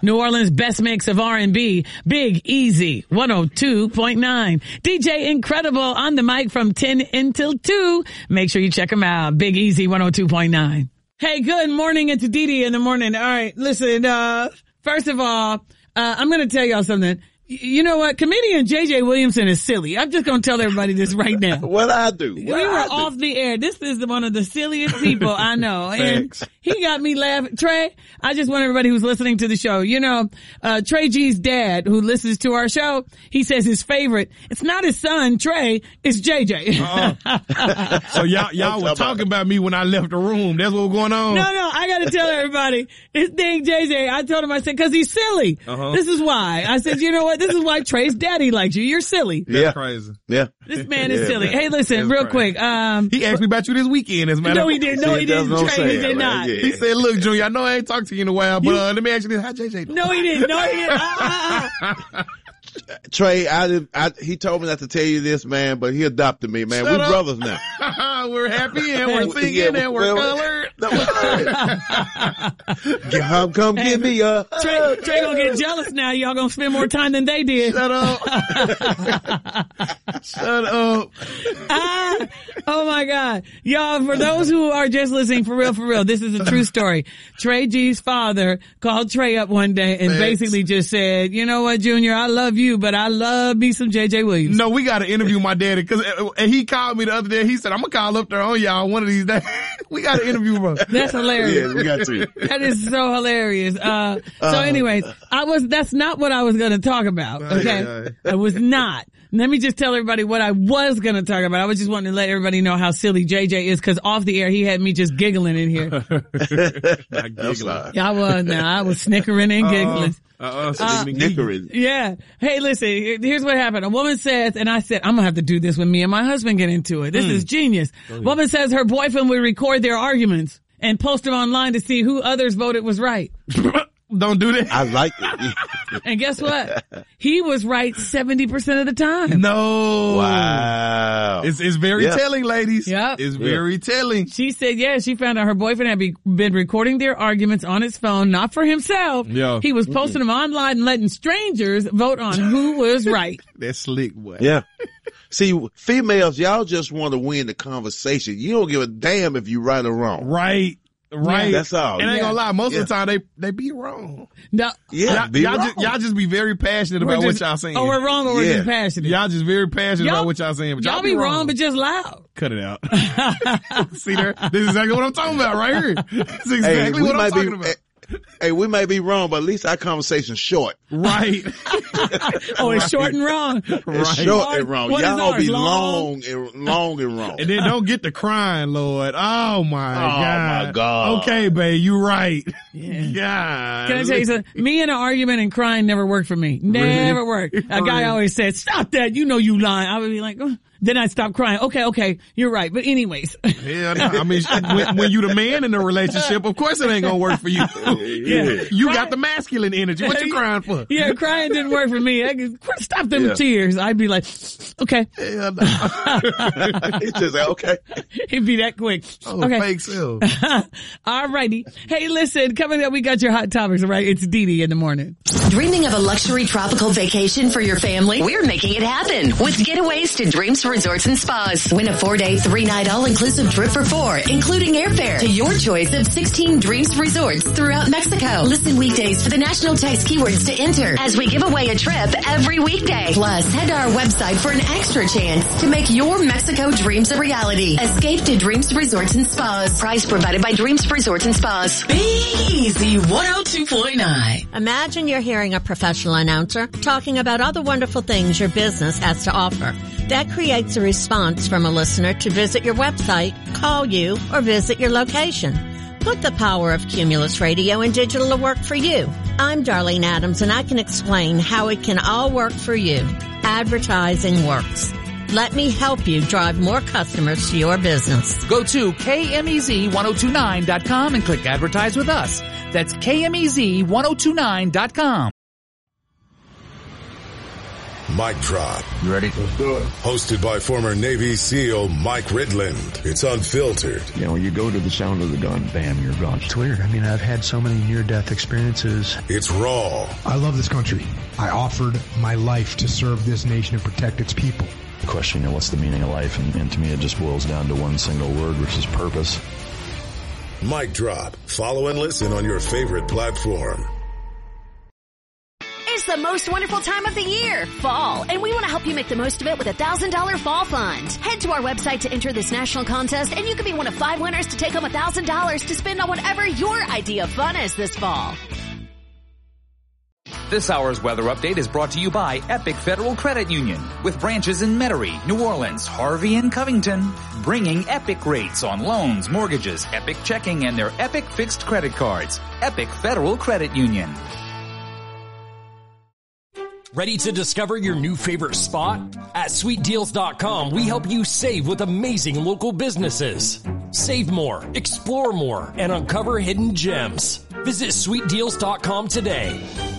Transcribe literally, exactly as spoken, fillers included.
New Orleans' best mix of R and B, Big Easy, one oh two point nine. D J Incredible on the mic from ten until two. Make sure you check him out. Big Easy, one oh two point nine. Hey, good morning. It's Didi in the morning. All right, listen, uh, first of all, uh, I'm going to tell y'all something. You know what? Comedian J J Williamson is silly. I'm just going to tell everybody this right now. What I do? What we were I do? off the air. This is one of the silliest people I know. And Thanks. he got me laughing. Trey, I just want everybody who's listening to the show, you know, uh, Trey G's dad, who listens to our show, he says his favorite, it's not his son, Trey, it's J J. Uh-uh. So y'all, y'all were talking about me when I left the room. That's what was going on? No, no, I gotta tell everybody, his thing, J J, I told him, I said, cause he's silly. Uh-huh. This is why. I said, you know what? This is why Trey's daddy likes you. You're silly. That's Yeah. crazy. Yeah. This man is Yeah, silly. man. Hey, listen, That's real crazy. quick. Um, He asked me about you this weekend, as a matter no, of he didn't. No, See, he that's didn't. what I'm Trey, he saying, did man. not. Yeah. He said, look, Junior, I know I ain't talked to you in a while, but uh, let me ask you this. How J J doing? No, he didn't. No, he didn't. Uh, uh, uh. Trey, I did. I, he told me not to tell you this, man, but he adopted me, man. Shut We're up. brothers now. We're happy and we're singing Yeah, and we're well, colored. No, come, come give me a. Trey, Trey gonna get jealous now. Y'all gonna spend more time than they did. Shut up. Shut up. Ah, oh my God. Y'all, for those who are just listening, for real, for real, this is a true story. Trey G's father called Trey up one day and Thanks. basically just said, you know what, Junior, I love you, but I love me some J J Williams. No, we got to interview my daddy because he called me the other day. He said, I'm going to call up there on y'all one of these days. We got to interview bro. That's hilarious. Yeah, we got to. That is so hilarious. Uh, so anyways, I was, that's not what I was going to talk about. Okay. I was not. Let me just tell everybody what I was going to talk about. I was just wanting to let everybody know how silly J J is because off the air he had me just giggling in here. I'm sorry. Yeah, I was now. I was snickering and giggling. Uh-uh, Uh, Snickering. Yeah. Hey, listen, here's what happened. A woman says, and I said, I'm going to have to do this when me and my husband get into it. This is genius. Woman says her boyfriend would record their arguments and post them online to see who others voted was right. Don't do that. I like it. And guess what? He was right seventy percent of the time. No. Wow. It's, it's very Yeah. telling, ladies. Yep. It's very telling. She said, yeah, she found out her boyfriend had be, been recording their arguments on his phone, not for himself. Yeah. He was posting them online and letting strangers vote on who was right. That's slick, boy. Yeah. See, females, y'all just want to win the conversation. You don't give a damn if you right or wrong. Right. Right. Yeah, that's all. And I ain't Yeah. gonna lie, most Yeah. of the time they, they be wrong. No, Yeah, Y'all, be y'all, wrong. just, y'all just be very passionate we're about just- what y'all saying. Oh, we're wrong or we're Yeah. just passionate. Y'all just very passionate Y'all- about what y'all saying. But Y'all, y'all, be wrong, but just loud. Cut it out. See there? This is exactly what I'm talking about right here. This is Hey, exactly we what I'm might talking be. about. Hey, hey, we might be wrong, but at least our conversation's short. Right. Oh, it's short and wrong. It's Right. short and wrong. What is Y'all ours, be long? long and long and wrong. And then don't get to crying, Lord. Oh my Oh, God. my God. Okay, babe, you right. Yeah. God. Can I tell you something? Me in an argument and crying never worked for me. Never worked. A guy Really? always said, stop that. You know you lying. I would be like, oh. Then I'd stop crying. Okay, okay. You're right. But anyways. Hell no. I mean, when, when you the man in the relationship, of course it ain't gonna work for you. Yeah. You got the masculine energy. What you crying for? Yeah, crying didn't work for me. I could, stop them Yeah. tears. I'd be like, okay. Hell no. It's just like, okay. It'd be that quick. Oh, Okay. fake self. All righty. Hey, listen, coming up, we got your hot topics, all right? It's Didi in the morning. Dreaming of a luxury tropical vacation for your family? We're making it happen with Getaways to Dreams Resorts and Spas. Win a four-day, three-night all-inclusive trip for four, including airfare to your choice of sixteen Dreams Resorts throughout Mexico. Listen weekdays for the national text keywords to enter as we give away a trip every weekday. Plus, head to our website for an extra chance to make your Mexico dreams a reality. Escape to Dreams Resorts and Spas. Prize provided by Dreams Resorts and Spas. Big Easy one oh two point nine. Imagine you're hearing a professional announcer talking about all the wonderful things your business has to offer. That creates a response from a listener to visit your website, call you, or visit your location. Put the power of Cumulus Radio and digital to work for you. I'm Darlene Adams, and I can explain how it can all work for you. Advertising works. Let me help you drive more customers to your business. Go to K M E Z ten twenty-nine dot com and click Advertise with Us. That's K M E Z ten twenty-nine dot com. Mic Drop. You ready? Let's do it. Hosted by former Navy SEAL Mike Ridland. It's unfiltered. You know, you go to the sound of the gun, bam, you're gone. It's weird. I mean, I've had so many near-death experiences. It's raw. I love this country. I offered my life to serve this nation and protect its people. Question, you know, what's the meaning of life? And, and to me, it just boils down to one single word, which is purpose. Mic Drop. Follow and listen on your favorite platform. It's the most wonderful time of the year, fall, and we want to help you make the most of it with a one thousand dollars Fall Fund. Head to our website to enter this national contest, and you can be one of five winners to take home one thousand dollars to spend on whatever your idea of fun is this fall. This hour's weather update is brought to you by Epic Federal Credit Union, with branches in Metairie, New Orleans, Harvey, and Covington, bringing Epic rates on loans, mortgages, Epic checking, and their Epic fixed credit cards. Epic Federal Credit Union. Ready to discover your new favorite spot? At sweet deals dot com, we help you save with amazing local businesses. Save more, explore more, and uncover hidden gems. Visit sweet deals dot com today.